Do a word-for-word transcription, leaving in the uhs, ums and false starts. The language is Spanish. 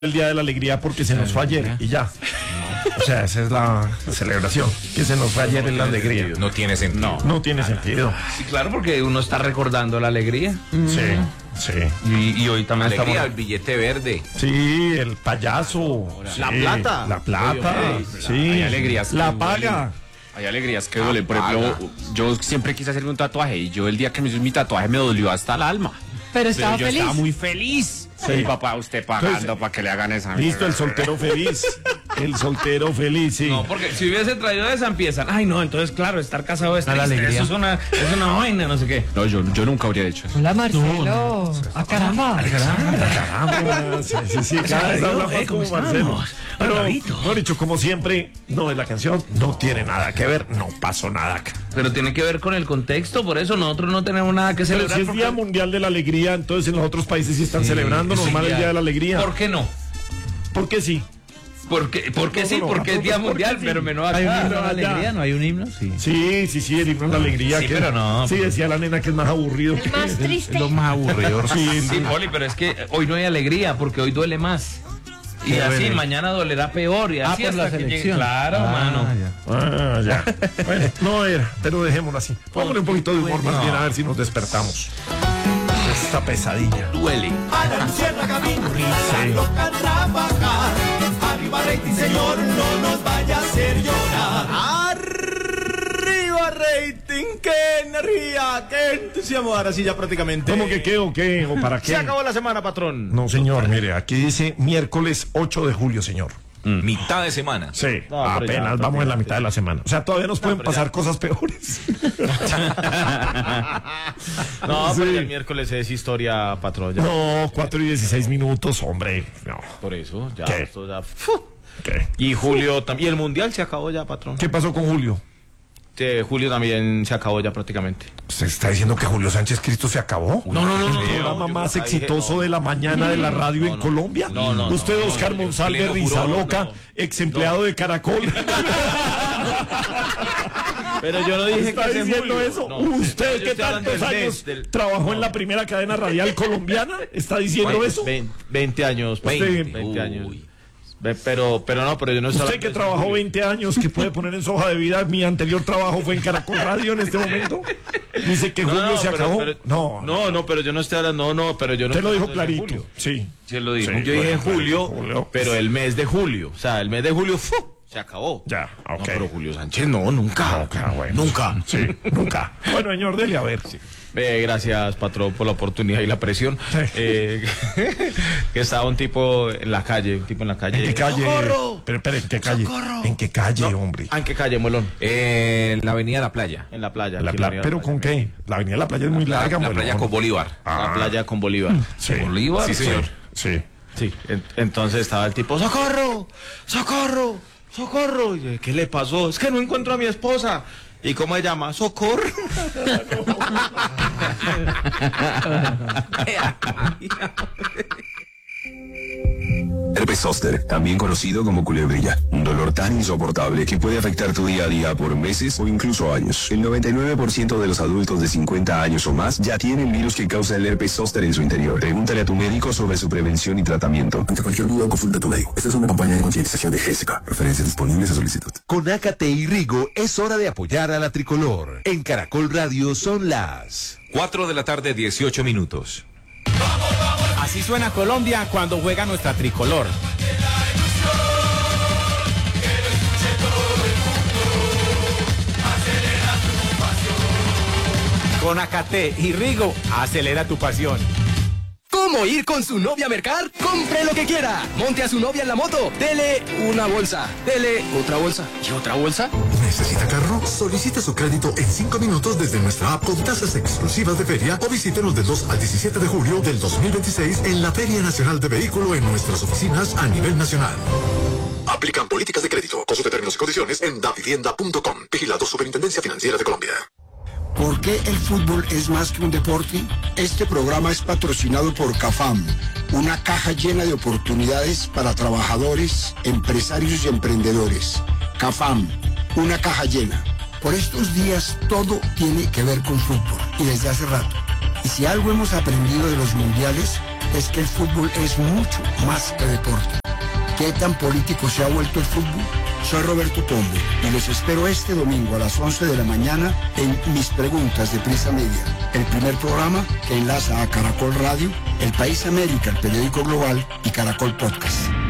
el Día de la Alegría porque se nos fue ayer y ya. O sea, esa es la celebración, que se nos fue ayer en la alegría. No tiene sentido. No, no tiene sentido. Sí, claro, porque uno está recordando la alegría. Sí, sí. Y, y hoy también Alegría, estamos... el billete verde. Sí, el payaso. La sí, plata. La plata. Sí. Hay alegrías. La que paga. duelen. Hay alegrías que duelen. Por ejemplo, yo siempre quise hacerme un tatuaje y yo el día que me hice mi tatuaje me dolió hasta el alma. Pero estaba Pero yo feliz. estaba muy feliz. Sí. Mi papá, usted pagando Entonces, para que le hagan esa. Listo, el soltero feliz. El soltero feliz, sí. No, porque si hubiese traído esa empiezan. Ay, no, entonces claro, estar casado es A la triste, alegría. eso es una, es una vaina, no sé qué. No, yo, yo nunca habría hecho eso. Hola, Marcelo. ¡Ah, caramba! Caramba, sí, sí, sí, cada vez habla más como Marcelo. Pero, mejor dicho, como siempre, no es la canción, no tiene nada que ver, no pasó nada acá. Pero tiene que ver con el contexto, por eso nosotros no tenemos nada que Pero celebrar. si es porque- Día Mundial de la Alegría, entonces en los otros países sí están celebrando normal el Día de la Alegría. ¿Por qué no? ¿Por qué sí? Porque, porque No, sí, no, porque no, es Día ¿por qué Mundial, sí? pero menos ¿Hay un acá. himno de la ya. alegría? ¿No hay un himno? Sí. Sí, sí, sí, el himno de la alegría. Sí, que- pero no, Sí, pero- decía la nena que es más aburrido. El más triste. Lo más aburrido. Sí, Sí, Poli, pero es que hoy no hay alegría porque hoy duele más. Y Qué así bueno. mañana dolerá peor y Ah, así por hasta la que llegue. selección. Claro, Ah, mano. ya. Ah, ya. Bueno, no era, pero dejémoslo así. Póngale un poquito de humor más bien a ver si nos despertamos. Esta pesadilla. Duele. Ana Lucierna Camino, Risa, loca trabajar. Arriba rating, señor, no nos vaya a hacer llorar. Arriba rating, qué energía, qué entusiasmo. Ahora sí ya prácticamente. ¿Cómo que qué o qué o para qué? Se acabó la semana, patrón. No, señor, mire, aquí dice miércoles ocho de julio, señor. Mitad de semana. Sí, No, pero ya, apenas vamos en la mitad de la semana. O sea, todavía nos pueden pero pasar ya. cosas peores. No, Sí. pero el miércoles es historia, patrón. Ya. No, cuatro y dieciséis minutos, hombre. No. Por eso, ya. ¿Qué? Esto ya ¡fu! ¿Qué? Y Julio también. Y el mundial se acabó ya, patrón. ¿Qué pasó con Julio? Sí, Julio también se acabó ya prácticamente. ¿Se está diciendo que Julio Sánchez Cristo se acabó? No, no, no, El no, programa no, más yo- exitoso no. de la mañana de la radio en no, Colombia. no, no, Usted, no, Oscar no, no, Monsalve pleno Risa furor, Loca, no. ex empleado de Caracol. Pero yo no dije ¿Está que ese diciendo Julio. eso? No, ¿Usted yo que estoy hablando tantos del años mes, del- trabajó en la primera cadena radial colombiana? ¿Está diciendo Veinte- eso? veinte, veinte años. Usted- veinte, veinte años. Ve, Pero, pero no, pero yo no estaba Usted que hablando de ese trabajó Julio. veinte años, que puede poner en su hoja de vida, mi anterior trabajo fue en Caracol Radio en este momento. Dice que No, Julio no, se pero- acabó. pero- no, no, no, pero yo no estoy hablando, no, no, pero yo no Usted lo estoy dijo hablando de ese clarito. Julio. Sí. Sí, él lo dijo. Sí, yo dije en bueno, julio, Julio. pero el mes de julio. O sea, el mes de julio ¡fu! Se acabó. Ya, ok. No, pero Julio Sánchez no, nunca. Nunca, bueno. Nunca. Sí, nunca. Bueno, señor, dele a ver. Eh, gracias, patrón, por la oportunidad y la presión. Sí. Eh, que estaba un tipo en la calle, un tipo en la calle. ¿En qué calle? ¡Socorro! Pero, pero, ¿en qué calle? ¡Socorro! ¿En qué calle, hombre? Ah, ¿en qué calle, Muelón? En la avenida La Playa. En la playa. La aquí pla- en la ¿Pero playa. con qué? La avenida de la playa es muy La, larga, la bueno, playa bueno. con Bolívar. La playa con Bolívar. Sí. Bolívar, Sí, señor. Sí. Sí, en- entonces estaba el tipo, ¡socorro! ¡Socorro! ¡Socorro! Y yo, ¿qué le pasó? Es que no encuentro a mi esposa. ¿Y cómo se llama? ¡Socorro! Herpes zóster, también conocido como culebrilla, un dolor tan insoportable que puede afectar tu día a día por meses o incluso años. El noventa y nueve por ciento de los adultos de cincuenta años o más ya tienen el virus que causa el herpes zóster en su interior. Pregúntale a tu médico sobre su prevención y tratamiento. Ante cualquier duda, consulta a tu médico. Esta es una campaña de concientización de Jessica. Referencias disponibles a solicitud. Con Ácate y Rigo es hora de apoyar a la tricolor. En Caracol Radio son las... cuatro de la tarde, dieciocho minutos. Así suena Colombia cuando juega nuestra tricolor. Con Ácate y Rigo, acelera tu pasión. ¿Cómo ir con su novia a mercar? Compre lo que quiera. Monte a su novia en la moto. Dele una bolsa. Dele otra bolsa. ¿Y otra bolsa? ¿Necesita carro? Solicite su crédito en cinco minutos desde nuestra app con tasas exclusivas de feria o visítenos del dos al diecisiete de julio del dos mil veintiséis en la Feria Nacional de Vehículo en nuestras oficinas a nivel nacional. Aplican políticas de crédito. Consulte términos y condiciones en davivienda punto com. Vigilado Superintendencia Financiera de Colombia. ¿Por qué el fútbol es más que un deporte? Este programa es patrocinado por CAFAM, una caja llena de oportunidades para trabajadores, empresarios y emprendedores. CAFAM, una caja llena. Por estos días todo tiene que ver con fútbol y desde hace rato. Y si algo hemos aprendido de los mundiales es que el fútbol es mucho más que deporte. ¿Qué tan político se ha vuelto el fútbol? Soy Roberto Pombo y los espero este domingo a las once de la mañana en Mis Preguntas de Prisa Media, el primer programa que enlaza a Caracol Radio, El País América, el periódico global, y Caracol Podcast.